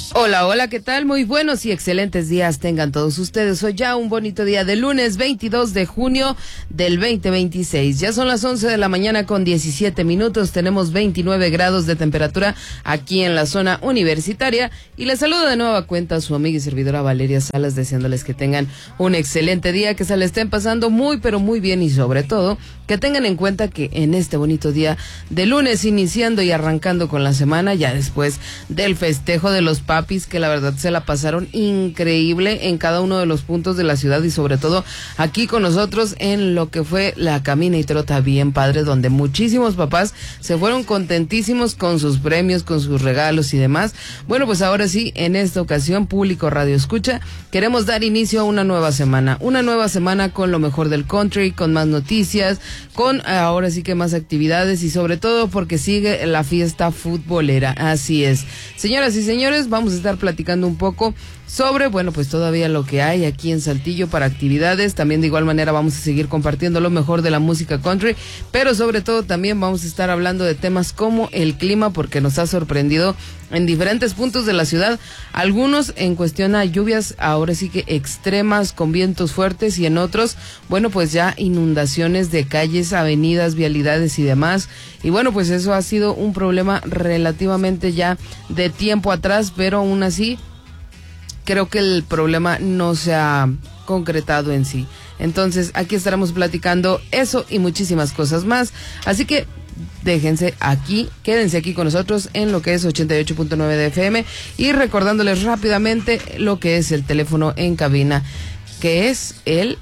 Hola, hola, ¿qué tal? Muy buenos y excelentes días tengan todos ustedes. Hoy ya un bonito día de lunes 22 de junio del 2026. Ya son las 11 de la mañana con 17 minutos. Tenemos 29 grados de temperatura aquí en la zona universitaria. Y les saludo de nueva cuenta a su amiga y servidora Valeria Salas, deseándoles que tengan un excelente día, que se le estén pasando muy, pero muy bien y sobre todo que tengan en cuenta que en este bonito día de lunes, iniciando y arrancando con la semana, ya después del festejo de los papis, que la verdad se la pasaron increíble en cada uno de los puntos de la ciudad y sobre todo aquí con nosotros en lo que fue la Camina y Trota bien padre, donde muchísimos papás se fueron contentísimos con sus premios, con sus regalos y demás. Bueno, pues ahora sí, en esta ocasión, público Radio Escucha, queremos dar inicio a una nueva semana con lo mejor del country, con más noticias, con ahora sí que más actividades y sobre todo porque sigue la fiesta futbolera. Así es, señoras y señores, vamos a estar platicando un poco sobre, bueno, pues todavía lo que hay aquí en Saltillo para actividades. También de igual manera vamos a seguir compartiendo lo mejor de la música country, pero sobre todo también vamos a estar hablando de temas como el clima, porque nos ha sorprendido en diferentes puntos de la ciudad, algunos en cuestión a lluvias ahora sí que extremas con vientos fuertes, y en otros, bueno, pues ya inundaciones de calles, avenidas, vialidades y demás. Y bueno, pues eso ha sido un problema relativamente ya de tiempo atrás, pero aún así creo que el problema no se ha concretado en sí. Entonces aquí estaremos platicando eso y muchísimas cosas más, así que quédense aquí con nosotros en lo que es 88.9 de FM, y recordándoles rápidamente lo que es el teléfono en cabina, que es el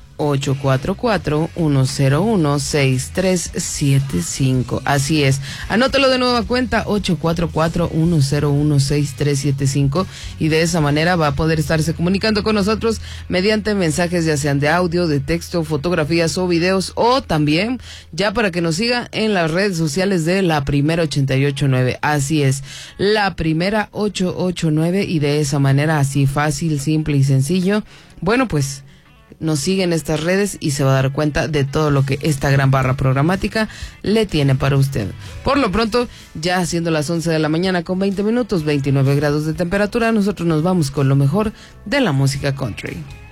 844-101-6375. Así es, anótalo de nueva cuenta, 844-101-6375, y de esa manera va a poder estarse comunicando con nosotros mediante mensajes, ya sean de audio, de texto, fotografías o videos, o también ya para que nos siga en las redes sociales de La Primera 889. Así es, La Primera 889, y de esa manera, así fácil, simple y sencillo, bueno, pues nos sigue en estas redes y se va a dar cuenta de todo lo que esta gran barra programática le tiene para usted. Por lo pronto, ya siendo las 11 de la mañana con 20 minutos, 29 grados de temperatura, nosotros nos vamos con lo mejor de la música country.